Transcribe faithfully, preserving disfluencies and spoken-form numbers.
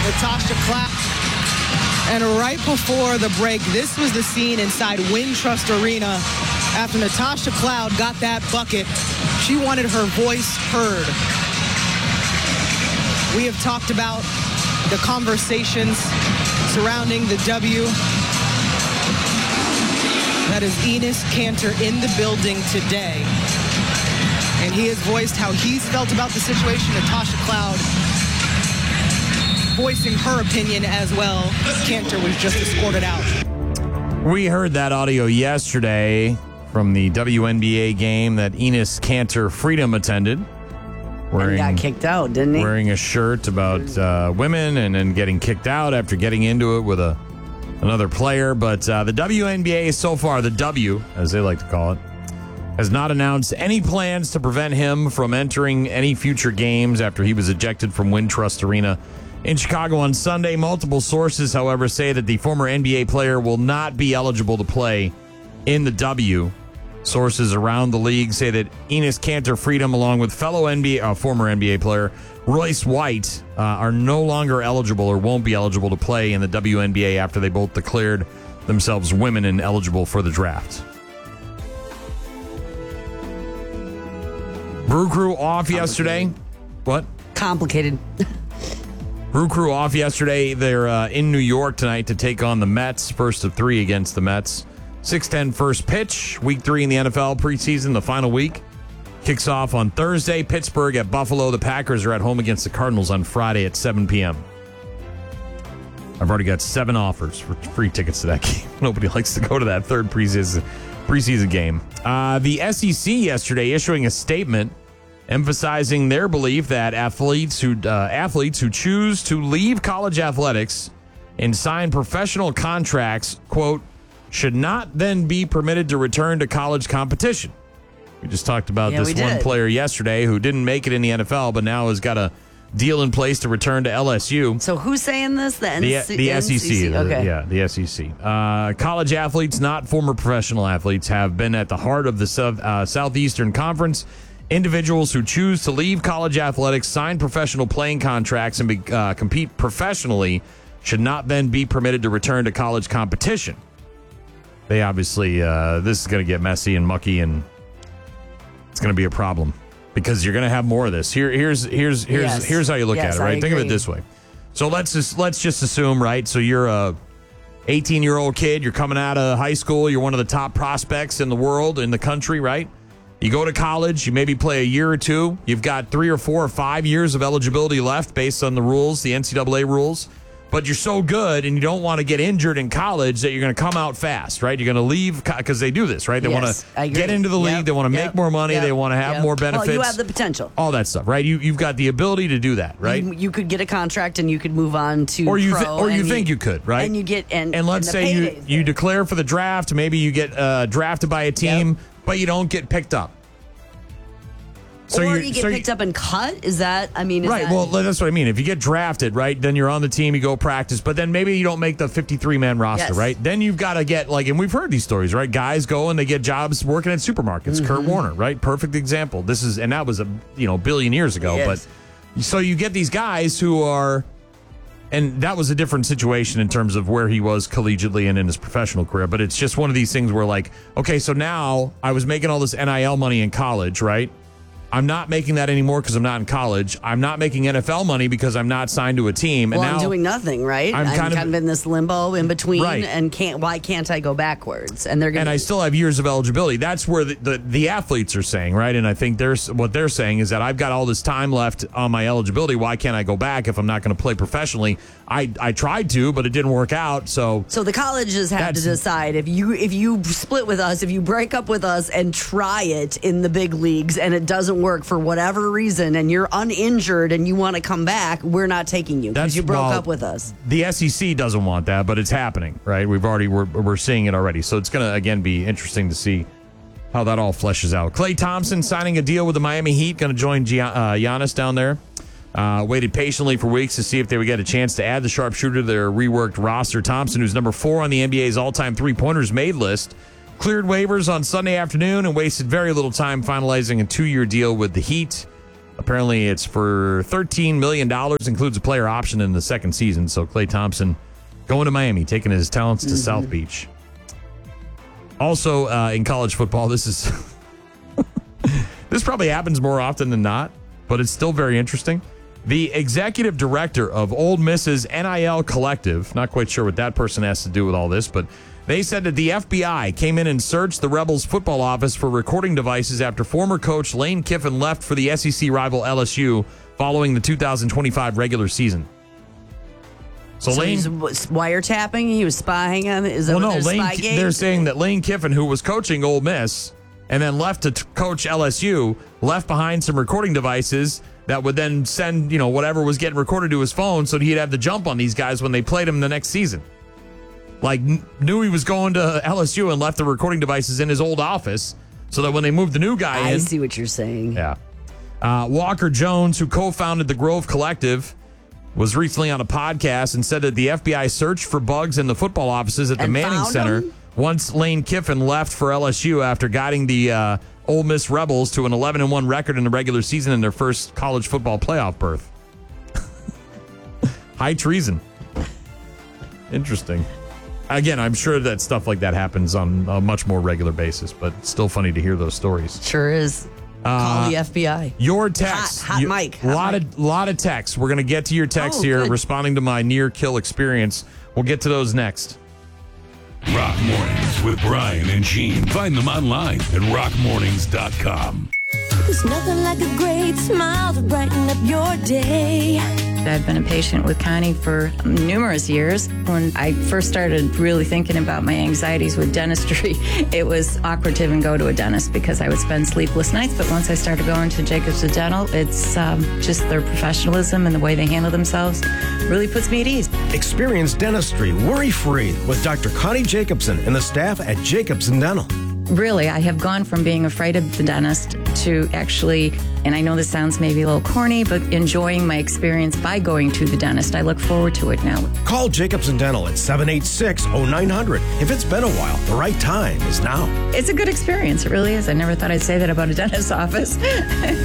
Natasha Cloud. And right before the break, this was the scene inside Wintrust Arena after Natasha Cloud got that bucket. She wanted her voice heard. We have talked about the conversations surrounding the W. That is Enes Kanter in the building today. And he has voiced how he's felt about the situation. Natasha Cloud voicing her opinion as well. Kanter was just escorted out. We heard that audio yesterday from the W N B A game that Enes Kanter Freedom attended. Wearing, and got kicked out, didn't he? Wearing a shirt about uh, women and then getting kicked out after getting into it with a another player. But uh, the W N B A so far, the W, as they like to call it, has not announced any plans to prevent him from entering any future games after he was ejected from Wintrust Arena in Chicago on Sunday. Multiple sources, however, say that the former N B A player will not be eligible to play in the W. Sources around the league say that Enes Kanter Freedom, along with fellow N B A, uh, former N B A player Royce White, uh, are no longer eligible or won't be eligible to play in the W N B A after they both declared themselves women and eligible for the draft. Brew Crew off yesterday. What? Complicated. Brew Crew off yesterday. They're uh, in New York tonight to take on the Mets. First of three against the Mets. six ten first pitch. Week three in the N F L preseason, the final week. Kicks off on Thursday. Pittsburgh at Buffalo. The Packers are at home against the Cardinals on Friday at seven p.m. I've already got seven offers for free tickets to that game. Nobody likes to go to that third preseason preseason game. Uh, the S E C yesterday issuing a statement emphasizing their belief that athletes who uh, athletes who choose to leave college athletics and sign professional contracts, quote, should not then be permitted to return to college competition. We just talked about yeah, this one did. player yesterday who didn't make it in the N F L, but now has got a deal in place to return to L S U. So who's saying this? The, N C- the, the S E C. Okay. The, yeah, the S E C. Uh, college athletes, not former professional athletes, have been at the heart of the South, uh, Southeastern Conference. Individuals who choose to leave college athletics, sign professional playing contracts, and be, uh, compete professionally should not then be permitted to return to college competition. They obviously, uh, this is going to get messy and mucky, and it's going to be a problem because you're going to have more of this. Here, here's here's here's Yes. here's how you look Yes, at it, right? I Think of it agree. this way. So let's just let's just assume, right? So you're a eighteen-year-old kid. You're coming out of high school. You're one of the top prospects in the world, in the country, right? You go to college. You maybe play a year or two. You've got three or four or five years of eligibility left based on the rules, the N C double A rules. But you're so good and you don't want to get injured in college that you're going to come out fast, right? You're going to leave because they do this, right? They Yes, want I to agree. get into the league. Yep, They want to yep, make more money. yep, They want to have yep. more benefits. Well, you have the potential. All that stuff, right? You, you've got the ability to do that, right? You, you could get a contract and you could move on to or you pro. th- or you and think you could, right? And you get and and let's and say you the you paydays declare for the draft. Maybe you get uh, drafted by a team, Yep. but you don't get picked up. So or you're- you get so picked up and cut. Is that? I mean, is right. that, Well, that's what I mean. If you get drafted, right, then you're on the team, you go practice, but then maybe you don't make the fifty-three man roster, Yes. right? Then you've got to get, like, and we've heard these stories, right? Guys go and they get jobs working at supermarkets. Mm-hmm. Kurt Warner, right? Perfect example. This is, and that was a, you know, billion years ago. Yes. But so you get these guys who are, and that was a different situation in terms of where he was collegiately and in his professional career. But it's just one of these things where, like, okay, so now I was making all this N I L money in college, right? I'm not making that anymore because I'm not in college. I'm not making N F L money because I'm not signed to a team. And Well, now I'm doing nothing, right? I'm I'm, kind kind, of- of, in this limbo in between, Right. and can't. Why can't I go backwards? And they're going. and I still have years of eligibility. That's where the, the, the athletes are saying, right? And I think there's what they're saying is that I've got all this time left on my eligibility. Why can't I go back if I'm not going to play professionally? I, I tried to, but it didn't work out. So So the colleges have That's- to decide if you if you split with us, if you break up with us and try it in the big leagues and it doesn't work for whatever reason and you're uninjured and you want to come back, we're not taking you That's- because you broke well, up with us. the S E C doesn't want that, but it's happening, right? We've already we're, we're seeing it already. So it's going to again be interesting to see how that all fleshes out. Klay Thompson signing a deal with the Miami Heat, going to join Gian, uh, Giannis down there. Uh, waited patiently for weeks to see if they would get a chance to add the sharpshooter to their reworked roster. Thompson, who's number four on the N B A's all-time three-pointers made list, cleared waivers on Sunday afternoon and wasted very little time finalizing a two-year deal with the Heat. Apparently, it's for thirteen million dollars, includes a player option in the second season. So Klay Thompson going to Miami, taking his talents to mm-hmm. South Beach. Also, uh, in college football, this is this probably happens more often than not, but it's still very interesting. The executive director of Ole Miss's N I L Collective, not quite sure what that person has to do with all this, but they said that the F B I came in and searched the Rebels football office for recording devices after former coach Lane Kiffin left for the S E C rival L S U following the two thousand twenty-five regular season. So, so Lane he's wiretapping, he was spying on it. Is that well, what no, Lane, spy they're saying that Lane Kiffin, who was coaching Ole Miss and then left to t- coach L S U, left behind some recording devices that would then send, you know, whatever was getting recorded to his phone so he'd have the jump on these guys when they played him the next season. Like, n- knew he was going to L S U and left the recording devices in his old office so that when they moved the new guy I in. I see what you're saying. Yeah. Uh, Walker Jones, who co-founded the Grove Collective, was recently on a podcast and said that the F B I searched for bugs in the football offices at the and Manning Center them? once Lane Kiffin left for L S U after guiding the uh, Ole Miss Rebels to an eleven and one record in the regular season in their first college football playoff berth. High treason. Interesting. Again, I'm sure that stuff like that happens on a much more regular basis, but it's still funny to hear those stories. Sure is. Uh, Call the F B I. Your text. Hot, hot you, mic. A lot of lot of texts. We're going to get to your texts oh, here, good. responding to my near kill experience. We'll get to those next. Rock Mornings with Brian and Gene. Find them online at rock mornings dot com. There's nothing like a great smile to brighten up your day. I've been a patient with Connie for numerous years. When I first started really thinking about my anxieties with dentistry, it was awkward to even go to a dentist because I would spend sleepless nights. But once I started going to Jacobs Dental, it's um, just their professionalism and the way they handle themselves really puts me at ease. Experience dentistry worry-free with Doctor Connie Jacobson and the staff at Jacobs Dental. Really, I have gone from being afraid of the dentist to actually, and I know this sounds maybe a little corny, but enjoying my experience by going to the dentist. I look forward to it now. Call Jacobs Dental at seven eight six, oh nine hundred. If it's been a while, the right time is now. It's a good experience. It really is. I never thought I'd say that about a dentist's office.